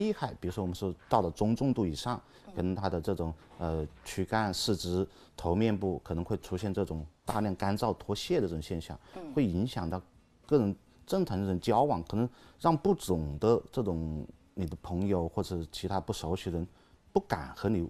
厉害，比如说我们说到了中重度以上，可能他的这种躯干、四肢、头面部可能会出现这种大量干燥脱屑的这种现象，会影响到个人正常的人交往，可能让不懂的这种你的朋友或者其他不熟悉的人不敢和你